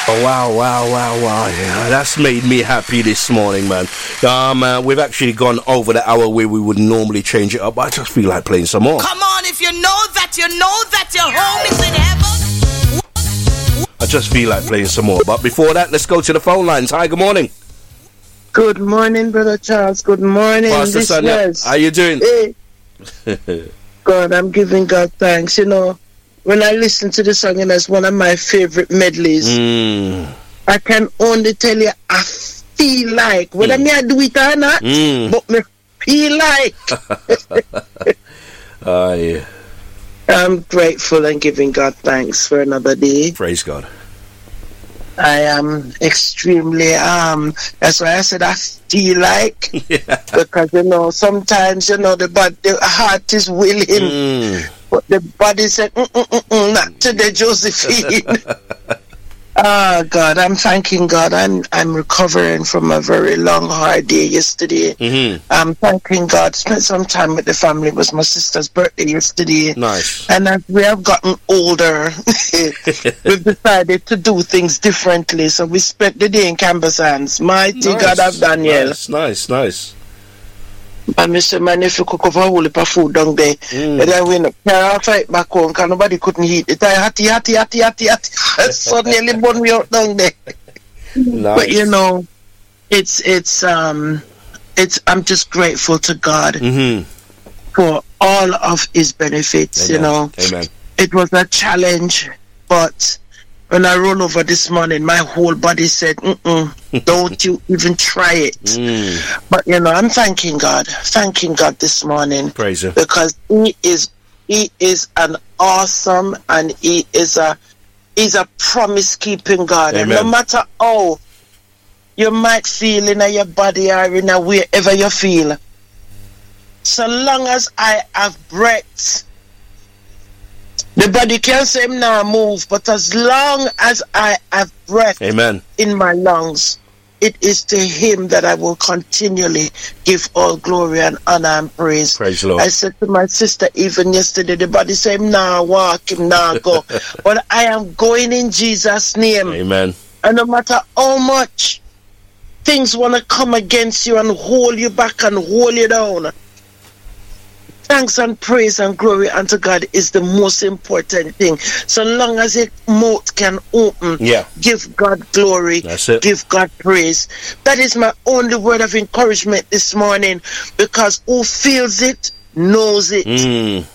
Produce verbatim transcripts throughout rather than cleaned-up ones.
Oh, wow, wow, wow, wow. Yeah, that's made me happy this morning, man. Um, uh, we've actually gone over the hour where we would normally change it up, but I just feel like playing some more. Come on, if you know that, you know that your home is in heaven. I just feel like playing some more. But before that, let's go to the phone lines. Hi, good morning. Good morning, Brother Charles. Good morning, Pastor Sonia. How you doing? Hey. God, I'm giving God thanks. You know, when I listen to the song, and that's one of my favorite medleys, mm. I can only tell you, I feel like, whether mm. me I do it or not, mm. but me feel like. uh, yeah. I'm grateful and giving God thanks for another day. Praise God. I am extremely, um, that's why I said I feel like, yeah. because, you know, sometimes, you know, the, body, the heart is willing, mm. but the body said, mm, mm, mm, mm, not today, Josephine. Oh, God, I'm thanking God. I'm I'm recovering from a very long, hard day yesterday. Mm-hmm. I'm thanking God. Spent some time with the family. It was my sister's birthday yesterday. Nice. And as we have gotten older, we've decided to do things differently. So we spent the day in Cambersands. Mighty nice. God of Daniel. Nice, nice, nice. And Mister Man, if you cook over a whole heap of food down there, mm. and then we can't fight back home because nobody couldn't eat it. I hatty, hatty, hatty, hatty, hatty. So nearly burned me out down there. Nice. But you know, it's it's um, it's I'm just grateful to God mm-hmm. for all of His benefits. Amen. You know, Amen. It was a challenge, but when I roll over this morning, my whole body said, Mm-mm, don't you even try it. Mm. But, you know, I'm thanking God, thanking God this morning. Praise Him. Because He is, He is an awesome and He is a, He's a promise-keeping God. Amen. And no matter how you might feel in your body or in a wherever you feel, so long as I have breath, the body can't say him now move, but as long as I have breath Amen. in my lungs, it is to Him that I will continually give all glory and honor and praise. Praise the Lord. I said to my sister even yesterday, the body said him now walk, him now go. But I am going in Jesus' name. Amen. And no matter how much things want to come against you and hold you back and hold you down, thanks and praise and glory unto God is the most important thing. So long as your mouth can open, yeah. give God glory, That's it. Give God praise. That is my only word of encouragement this morning, because who feels it knows it. Mm.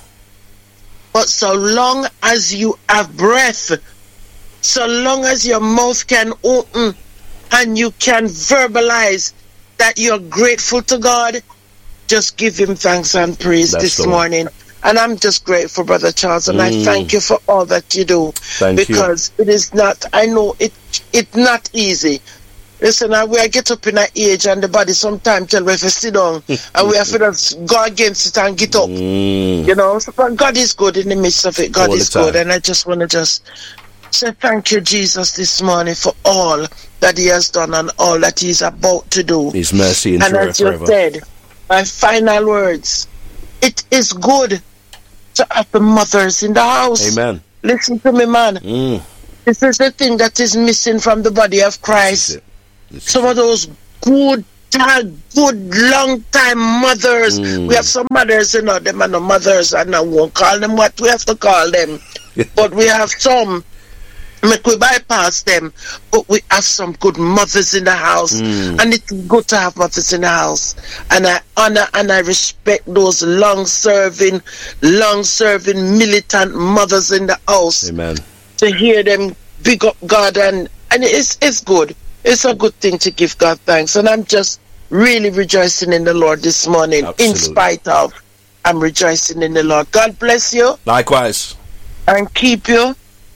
But so long as you have breath, so long as your mouth can open and you can verbalize that you're grateful to God, just give Him thanks and praise That's this morning. And I'm just grateful, Brother Charles, and mm. I thank you for all that you do. Thank because you. It is not, I know it it's not easy. Listen, I, we get up in an age and the body sometimes tell me if I sit down and we have to go against it and get up. Mm. You know, so, but God is good in the midst of it. God all is good. And I just want to just say thank you, Jesus, this morning for all that He has done and all that He's about to do. His mercy and endureth as you forever. said, my final words, it is good to have the mothers in the house. Amen. Listen to me, man. Mm. This is the thing that is missing from the body of Christ. Some of those good, good, long time mothers. Mm. We have some mothers, you know, them are no mothers, and I won't call them what we have to call them. But we have some. Make we bypass them, but we have some good mothers in the house, mm. and it's good to have mothers in the house. And I honor and I respect those long-serving, long-serving militant mothers in the house. Amen. To hear them big up God, and and it's it's good. It's a good thing to give God thanks, and I'm just really rejoicing in the Lord this morning. Absolutely. In spite of, I'm rejoicing in the Lord. God bless you. Likewise. And keep you.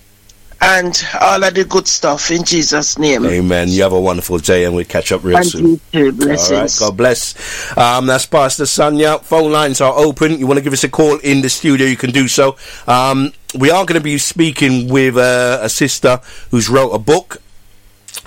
And all of the good stuff in Jesus' name. Amen. You have a wonderful day, and we'll catch up real and soon. You too. Blessings. All right. God bless. Um, that's Pastor Sonia. Phone lines are open. You want to give us a call in the studio, you can do so. Um, we are going to be speaking with uh, a sister who's wrote a book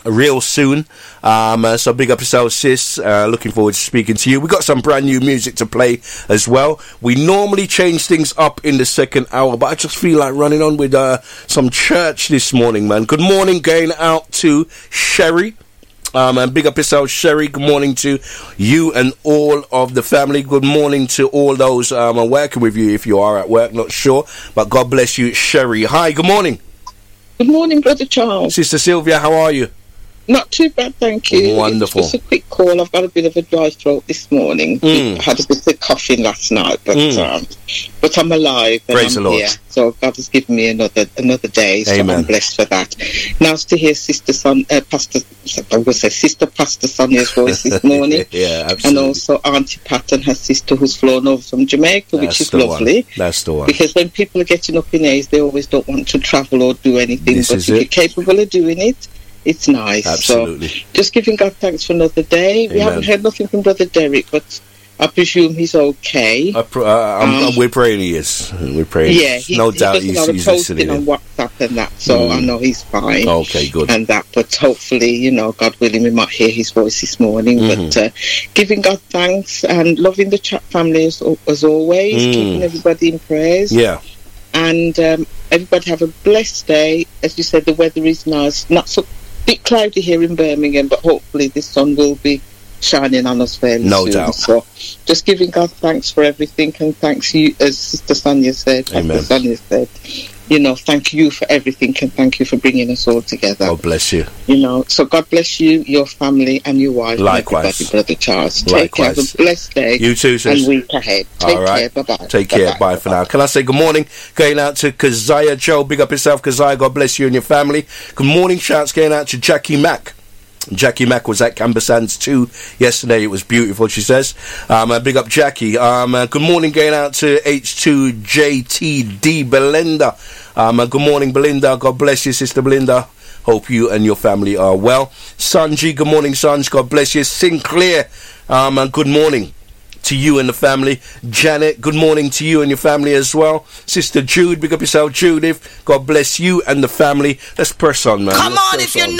real soon. Um, uh, so big up yourself, sis. Uh, looking forward to speaking to you. We got some brand new music to play as well. We normally change things up in the second hour, but I just feel like running on with uh, some church this morning, man. Good morning, going out to Sherry. Um, and big up yourself, Sherry. Good morning to you and all of the family. Good morning to all those um, I'm working with you if you are at work, not sure. But God bless you, Sherry. Hi, good morning. Good morning, Brother Charles. Sister Sylvia, how are you? Not too bad, thank you. Wonderful. Just a quick call. I've got a bit of a dry throat this morning. Mm. I had a bit of coughing last night, but mm. um, but I'm alive and Praise I'm the Lord. here. So God has given me another another day. So Amen. I'm blessed for that. Now to hear Sister Son, uh, Pastor, I would say Sister Pastor Sonia's voice this morning. Yeah, absolutely. And also Auntie Pat and her sister who's flown over from Jamaica, That's which is the lovely. One. That's the one. Because when people are getting up in age, they always don't want to travel or do anything. This but is if it. you're capable of doing it, it's nice. Absolutely. So just giving God thanks for another day. Amen. We haven't heard nothing from Brother Derek, but I presume he's okay. I pr- uh, I'm, Um, we're praying he is. We're praying. Yeah, he, no he, doubt he he's, does a lot of he's posting listening on in. WhatsApp and that, so Mm. I know he's fine. Okay, good. And that, but hopefully, you know, God willing, we might hear his voice this morning. Mm-hmm. But uh, giving God thanks and loving the chat family as, as always, Mm. keeping everybody in prayers. Yeah. And um, everybody have a blessed day. As you said, the weather is nice. Not so bit cloudy here in Birmingham, but hopefully the sun will be shining on us fairly No soon. doubt. So just giving God thanks for everything, and thanks you, as Sister Sonia said, Amen. Pastor Sonia said, you know, thank you for everything, and thank you for bringing us all together. God bless you. You know, so God bless you, your family, and your wife. Likewise. And everybody, Brother Charles. Take care. Have Likewise. a blessed day. You too, sis. And week ahead. Take All right. care. Bye-bye. Take care. Bye-bye. Bye for now. Can I say good morning? Going out to Keziah Joe. Big up yourself, Keziah. God bless you and your family. Good morning. Shouts going out to Jackie Mack. Jackie Mack was at Camber Sands too yesterday. It was beautiful, she says. Um, uh, big up Jackie. Um, uh, good morning going out to H two J T D Belinda. Um, uh, good morning, Belinda. God bless you, Sister Belinda. Hope you and your family are well. Sanji, good morning, Sanj. God bless you. Sinclair, um, uh, good morning to you and the family. Janet, good morning to you and your family as well. Sister Jude, big up yourself. Judith, God bless you and the family. Let's press on, man. Come Let's on, press if you